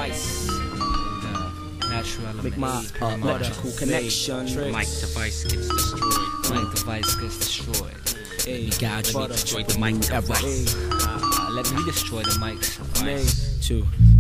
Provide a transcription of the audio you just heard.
device. Natural element. Make my electrical connection. Mic device gets destroyed. Mic device gets destroyed. Hey, God, let me destroy the mic device. Let me destroy the mic device. 2